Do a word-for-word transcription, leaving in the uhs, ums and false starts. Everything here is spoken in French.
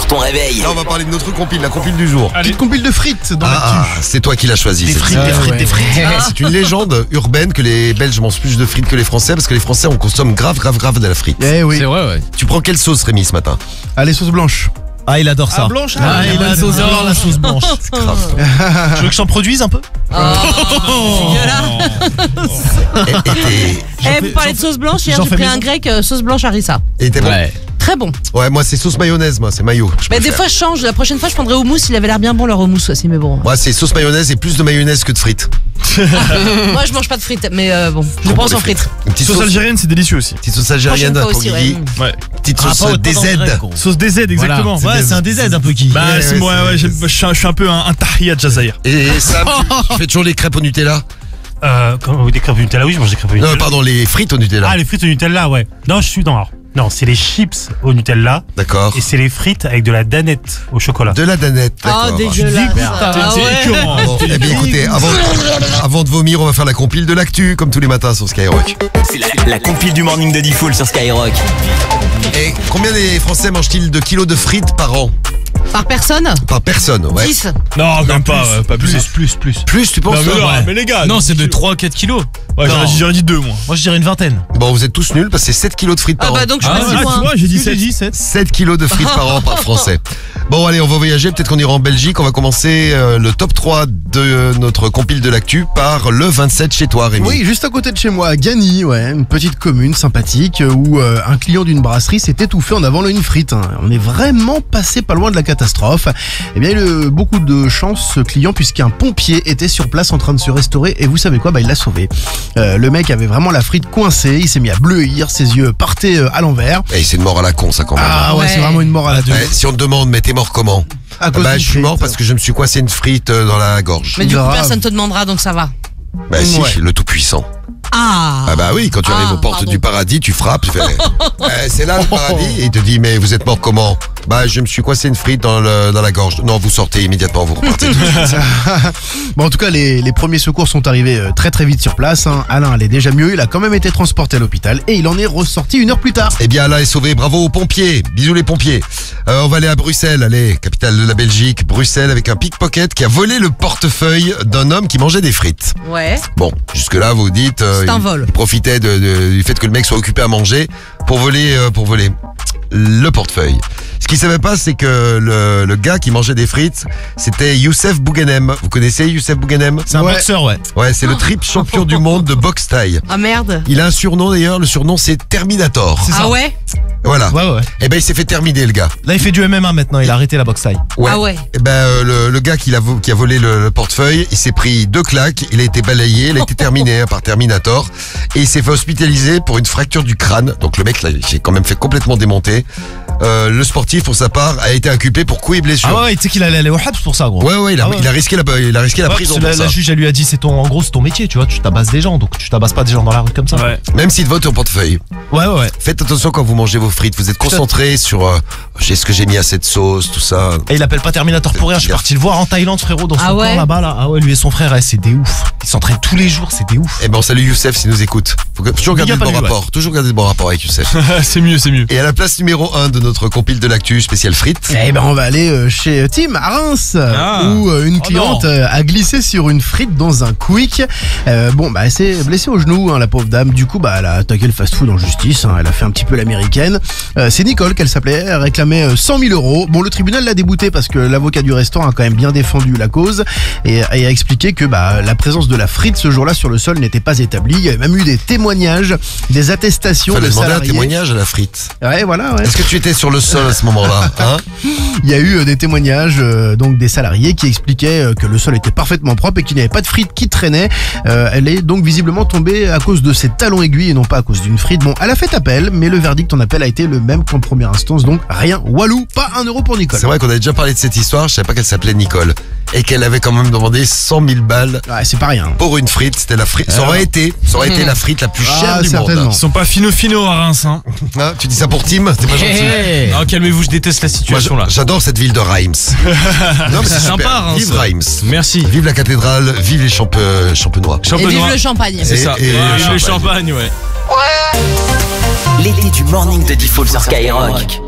ton réveil. Là, on va parler de notre compile, la compile du jour. Petite compile de frites dans Ah, l'actu. c'est toi qui l'as choisi. Des cette frites, des semaine. frites, des frites. Ah, c'est une légende urbaine que les Belges mangent plus de frites que les Français parce que les Français, on consomme grave, grave, grave de la frite. Eh oui. C'est vrai, ouais. Tu prends quelle sauce, Rémi, ce matin? Allez, sauce blanche. Ah, il adore ça. Ah, blanche, Ah, ah, il ouais, adore c'est ça. la sauce blanche. C'est grave. Tu veux que j'en produise un peu? Et- et t'es- Eh, vous parlez de sauce blanche, hier j'en j'ai fais pris maison. un grec euh, sauce blanche harissa. Et t'es bon? Ouais. Très bon. Ouais, moi, c'est sauce mayonnaise, moi, c'est mayo. je Mais des préfère. fois je change, la prochaine fois je prendrai houmous, il avait l'air bien bon leur houmous aussi, mais bon. Moi, c'est sauce mayonnaise et plus de mayonnaise que de frites. Moi je mange pas de frites, mais euh, bon, je Trop pense pour en les frites. Une petite Sauce sauce, algérienne, c'est délicieux aussi. petite sauce algérienne Prochaine fois pour aussi, Guigui. ouais. Ouais. Petite Ah, sauce pas autant D Z. dans le grec, gros. Sauce D Z, exactement. Ouais, c'est un D Z un peu qui. Bah, Ouais, c'est ouais, moi, c'est- ouais, j'aime- je suis un- je suis un peu un, un tahia de Jazaïr. Et Sam, tu, tu fais toujours les crêpes au Nutella? Euh, comment, des crêpes au Nutella, oui, je mange des crêpes au Nutella. Non, pardon, les frites au Nutella. Ah, les frites au Nutella, ouais. Non, je suis dans. alors, Non, c'est les chips au Nutella D'accord. et c'est les frites avec de la danette au chocolat. De la danette, d'accord. Oh dégueulasse. Ah C'est ouais. écœurant. Bon, eh bien écoutez, avant, avant de vomir, on va faire la compile de l'actu, comme tous les matins sur Skyrock. C'est la, la compile du morning de Diffoul sur Skyrock. Et combien les Français mangent-ils de kilos de frites par an? Par personne Par personne, ouais. dix. Non, même pas, ouais, pas plus. plus, plus. Plus, tu penses? Non, mais, toi non, ouais. mais les gars. Non, c'est de trois à quatre kilos. Ouais, j'aurais Non. dit- j'aurais dit deux, moi. Moi, je dirais une vingtaine. Bon, vous êtes tous nuls parce que c'est sept kilos de frites Ah par bah an. donc je Ah, suis pas si Ah, tu loin. vois, j'ai dit sept. dix-sept. sept kilos de frites par an par Français. Bon, allez, on va voyager. Peut-être qu'on ira en Belgique. On va commencer euh, le top trois de notre compile de l'actu par le vingt-sept chez toi, Rémi. Oui, juste à côté de chez moi, à Gagny, ouais, une petite commune sympathique euh, où euh, un client d'une brasserie s'est étouffé en avalant une frite. hein. On est vraiment passé pas loin de la catastrophe. Eh bien, il a eu beaucoup de chance, ce client, puisqu'un pompier était sur place en train de se restaurer. Et vous savez quoi? Bah, il l'a sauvé. Euh, le mec avait vraiment la frite coincée. Il s'est mis à bleuir, ses yeux partaient euh, à l'envers. Et c'est une mort à la con, ça, quand même. Ah ouais, Ouais. c'est vraiment une mort à la deux. Ouais, si on te demande, mais t'es mort comment? À cause Bah, d'une je suis frite. mort parce que je me suis coincé une frite euh, dans la gorge. Mais du coup Grave. personne te demandera donc ça va. Bah, si, Ouais. le tout-puissant. Ah. Ah bah oui, quand tu Ah, arrives aux portes pardon. du paradis, tu frappes, tu fais Eh, c'est là le paradis, et il te dit mais vous êtes mort comment? Bah je me suis coincé une frite dans, le, dans la gorge. Non, vous sortez immédiatement, vous repartez tout de suite. Bon, en tout cas, les, les premiers secours sont arrivés euh, très très vite sur place. hein. Alain allait déjà mieux, il a quand même été transporté à l'hôpital et il en est ressorti une heure plus tard. Eh bien Alain est sauvé, bravo aux pompiers, bisous les pompiers. Euh, on va aller à Bruxelles, allez, capitale de la Belgique, Bruxelles, avec un pickpocket qui a volé le portefeuille d'un homme qui mangeait des frites. Ouais. Bon, jusque là vous dites, euh, C'est un il- vol. il profitait de- de- du fait que le mec soit occupé à manger pour voler, euh, pour voler le portefeuille. Ce qu'il savait pas, c'est que le, le gars qui mangeait des frites, c'était Youssef Bouganem. Vous connaissez Youssef Bouganem? C'est un Ouais. boxeur, ouais. Ouais, c'est le triple champion du monde de boxe thaï. Ah merde. Il a un surnom d'ailleurs, le surnom c'est Terminator. Ah ouais. Voilà. Ouais, ouais. Et ben il s'est fait terminer le gars. Là, il fait du M M A maintenant. Il a arrêté la boxe taille. Ouais. Ah ouais. Et ben euh, le, le gars qui, l'a vo- qui a volé le, le portefeuille, il s'est pris deux claques, il a été balayé, il a été terminé hein, par Terminator et il s'est fait hospitaliser pour une fracture du crâne. Donc le mec là, il s'est quand même fait complètement démonter. Euh, le sportif pour sa part a été inculpé pour coups et blessures. Ah ouais, tu sais qu'il allait aller au Habs pour ça, gros. Ouais ouais, il a, Ah ouais. il a risqué la, il a risqué la Ouais, prison parce que pour la, la ça. juge, elle lui a dit, c'est ton, en gros, c'est ton métier, tu vois, tu tabasses des gens, donc tu tabasses pas des gens dans la rue comme ça. Ouais. Même s'il te vote ton portefeuille. ouais, ouais. ouais. Faites attention quand vous mangez vos frites. Vous êtes concentré sur euh, j'ai ce que j'ai mis à cette sauce, tout ça. Et il appelle pas Terminator pour rien. Je suis parti le voir en Thaïlande, frérot, dans son Ah ouais camp là-bas, là. Ah ouais, lui et son frère, ouais, c'est des ouf. Ils s'entraînent tous les jours, c'est des ouf. Eh ben salut Youssef s'il nous écoute. Faut que- toujours Big garder up le à bon lui, ouais. rapport. Toujours garder le bon rapport avec Youssef. c'est mieux, c'est mieux. Et à la place numéro un de notre compile de l'actu spécial frites. Eh ben on va aller euh, chez Tim à Reims Ah. où euh, une Oh cliente non. euh, a glissé sur une frite dans un quick. Euh, bon bah elle s'est blessée au genou hein, la pauvre dame. Du coup bah elle a attaqué le fast-food en justice. hein. Elle a fait un petit peu l'américaine. Euh, c'est Nicole qu'elle s'appelait. Elle réclamait euh, cent mille euros. Bon le tribunal l'a déboutée parce que l'avocat du restaurant a quand même bien défendu la cause et, et a expliqué que bah la présence de la frite ce jour-là sur le sol n'était pas établie. Il y avait même eu des témoignages, des attestations Fallait de demander un salariés. témoignage à la frite. Ouais voilà ouais. Est-ce que tu étais sur le sol à ce moment-là hein? Il y a eu euh, des témoignages euh, donc des salariés qui expliquaient euh, que le sol était parfaitement propre et qu'il n'y avait pas de frite qui traînait. Euh, elle est donc visiblement tombée à cause de ses talons aiguilles et non pas à cause d'une frite. Bon, elle a fait appel, mais le verdict en appel a été le même qu'en première instance, donc rien. Walou, pas un euro pour Nicole. C'est vrai qu'on avait déjà parlé de cette histoire, je savais pas qu'elle s'appelait Nicole. Et qu'elle avait quand même demandé cent mille balles Ouais, c'est pas rien. pour une frite. C'était la frite. Ça aurait été, ça aurait été la frite la plus chère Ah, du certainement. monde. Ils sont pas fino-fino à Reims, hein. Hein, tu dis ça pour Tim? C'est pas gentil. Hey. Non, calmez-vous, je déteste la Moi, situation là. j'adore cette ville de Reims. Non, mais c'est sympa, super. Reims. Vive Reims. Merci. Vive la cathédrale, vive les champe- champenois. Et vive Champenois. le champagne. C'est Et- ça. et Ouais, le le champagne. champagne, ouais. L'été du morning de Diffoul sur Skyrock.